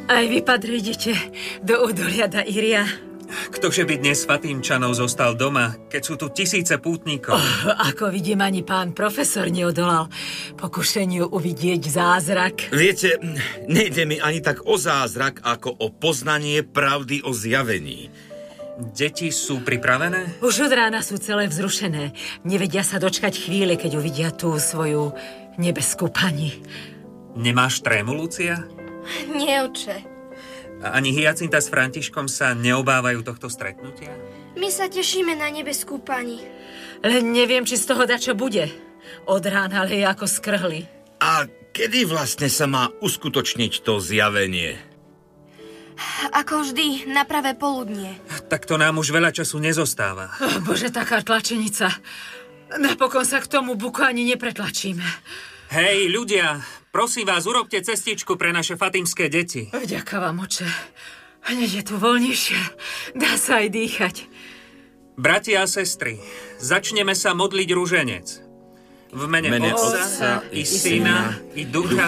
Aj vy, padre, idete do údolia da Iria. Ktože by dnes s Fatímčanou zostal doma, keď sú tu tisíce pútnikov? Ako vidím, ani pán profesor neodolal pokušeniu uvidieť zázrak. Viete, nejde mi ani tak o zázrak, ako o poznanie pravdy o zjavení. Deti sú pripravené? Už od rána sú celé vzrušené. Nevedia sa dočkať chvíle, keď uvidia tú svoju nebeskú pani. Nemáš trému, Lucia? Nie, oče. A ani Hyacinta s Františkom sa neobávajú tohto stretnutia? My sa tešíme na nebeskú pani. Len neviem, či z toho dačo bude. Od rána ale je ako skrhli. A kedy vlastne sa má uskutočniť to zjavenie? Ako vždy, na pravé poludnie. Tak to nám už veľa času nezostáva. Bože, taká tlačenica. Napokon sa k tomu buku ani nepretlačíme. Hej, ľudia, prosím vás, urobte cestičku pre naše fatímske deti. Vďaka vám, oče. Hneď je tu voľnejšie. Dá sa aj dýchať. Bratia a sestry, začneme sa modliť ruženec. V mene Otca i Syna i Ducha